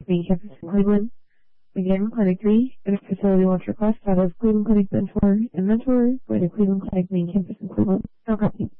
main campus in Cleveland. Again, Clinic 3, and a facility launch request out of Cleveland Clinic Mentor and Mentor for the Cleveland Clinic main campus in Cleveland. No copy.